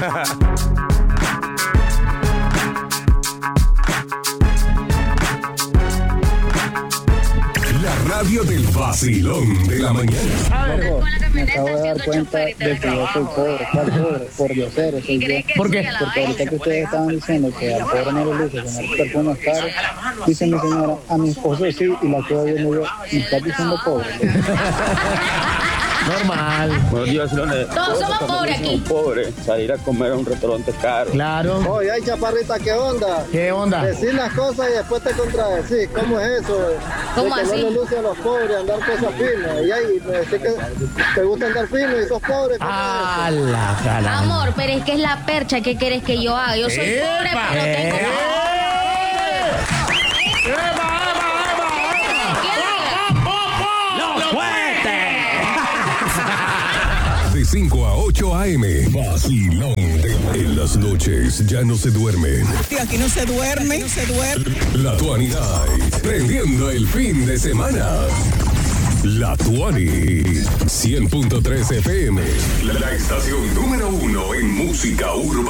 La radio del vacilón de la mañana. Me acabo de dar cuenta de que yo soy pobre. ¿Cuál pobre? Por diosero soy yo. ¿Por qué? Porque ahorita que ustedes estaban diciendo que al pobre no le luce tener perfumes caros, dice mi señora, a mi esposo sí, y la quedo viendo yo, ¿me estás diciendo pobre? Normal. Buenos días, Todos somos pobres aquí. Pobre, salir a comer a un restaurante caro. Claro. Oye, ay, chaparrita, ¿qué onda? ¿Qué onda? Decir las cosas y después te contradecir. ¿Cómo es eso? ¿Cómo de que así? no le luce a los pobres andar cosas finas. Y ahí me decís que te gusta andar fino y sos pobre. ¿Cómo es eso? La cara. Amor, pero es que es la percha. ¿Qué querés que yo haga? Yo soy pobre, pero tengo... De 5 a 8 a.m. Vacilón en las noches ya no se duermen. Aquí no se duerme, no se duerme. La Tuani Night, prendiendo el fin de semana. La Tuani, 100.3 FM. La estación número 1 en música urbana.